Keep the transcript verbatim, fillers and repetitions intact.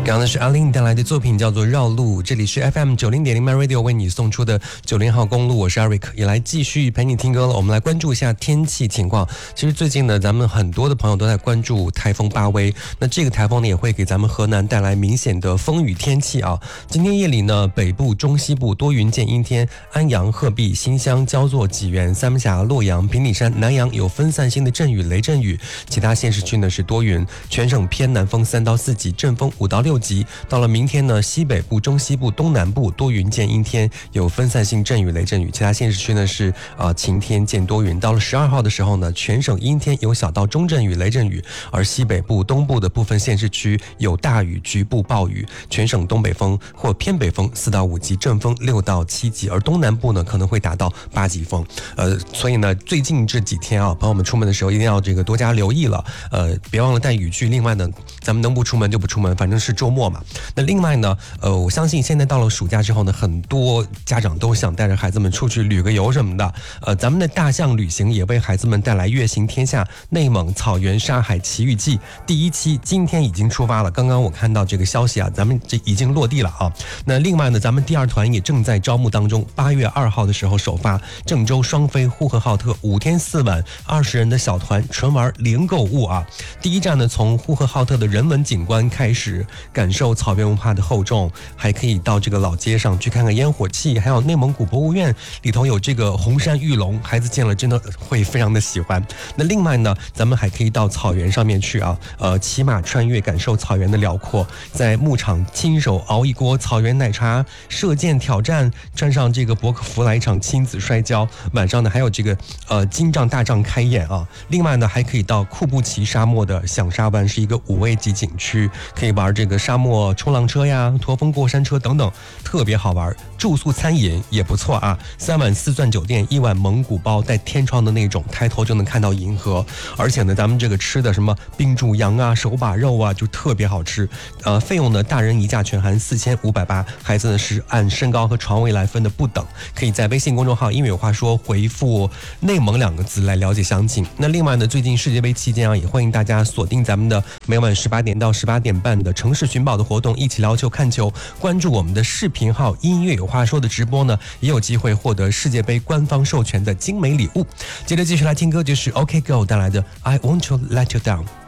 刚刚的是阿令带来的作品叫做《绕路》，这里是 F M 九零点零 My Radio 为你送出的九零号公路，我是 Eric， 也来继续陪你听歌了。我们来关注一下天气情况。其实最近呢，咱们很多的朋友都在关注台风巴威，那这个台风呢也会给咱们河南带来明显的风雨天气啊。今天夜里呢，北部、中西部多云见阴天，安阳、鹤壁、新乡、焦作、济源、三峡、洛阳、平顶山、南阳有分散性的阵雨、雷阵雨，其他县市区呢是多云，全省偏南风三到四级，阵风五到六级。到了明天呢，西北部、中西部、东南部多云见阴天，有分散性阵雨、雷阵雨，其他县市区呢是啊、呃、晴天见多云。到了十二号的时候呢，全省阴天，有小到中阵雨、雷阵雨，而西北部、东部的部分县市区有大雨、局部暴雨，全省东北风或偏北风四到五级，阵风六到七级，而东南部呢可能会达到八级风。呃，所以呢，最近这几天啊，朋友们出门的时候一定要这个多加留意了。呃，别忘了带雨具。另外呢，咱们能不出门就不出门，反正是周末嘛。那另外呢，呃，我相信现在到了暑假之后呢，很多家长都想带着孩子们出去旅个游什么的。呃，咱们的大象旅行也为孩子们带来月行天下内蒙草原沙海奇遇记第一期，今天已经出发了。刚刚我看到这个消息啊，咱们这已经落地了啊。那另外呢，咱们第二团也正在招募当中，八月二号的时候首发，郑州双飞呼和浩特五天四晚二十人的小团，纯玩零购物啊。第一站呢，从呼和浩特的人文景观开始，感受草原文化的厚重，还可以到这个老街上去看看烟火气，还有内蒙古博物院里头有这个红山玉龙，孩子见了真的会非常的喜欢。那另外呢，咱们还可以到草原上面去啊，呃，骑马穿越，感受草原的辽阔，在牧场亲手熬一锅草原奶茶，射箭挑战，穿上这个伯克服来一场亲子摔跤，晚上呢还有这个呃金帐大帐开演啊。另外呢，还可以到库布齐沙漠的响沙湾，是一个五位级景区，可以玩这个沙漠冲浪车呀、驼峰过山车等等，特别好玩。住宿餐饮也不错啊，三晚四钻酒店，一晚蒙古包带天窗的那种，抬头就能看到银河。而且呢，咱们这个吃的什么冰煮羊啊、手把肉啊，就特别好吃。呃，费用呢，大人一价全含四千五百八，孩子呢是按身高和床位来分的不等。可以在微信公众号英语有话说回复内蒙两个字来了解详情。那另外呢，最近世界杯期间啊，也欢迎大家锁定咱们的每晚十八点到十八点半的城市寻宝的活动，一起聊球看球，关注我们的视频号音乐有话说的直播呢，也有机会获得世界杯官方授权的精美礼物。接着继续来听歌，就是 OK Go 带来的 I Want to Let You Down。